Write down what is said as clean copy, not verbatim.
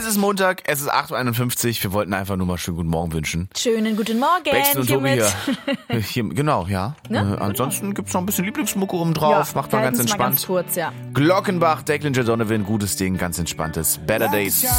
Es ist Montag, es ist 8:51 Uhr. Wir wollten einfach nur mal schönen guten Morgen wünschen. Schönen guten Morgen. Baxen und Tobi hiermit. hier. Genau, ja. Ne? Ansonsten gibt's noch ein bisschen Lieblingsmucke oben drauf. Macht man ganz halten's mal entspannt. ganz kurz, ja. Glockenbach, Declan J. Donovan, gutes Ding, ganz entspanntes. Better Days.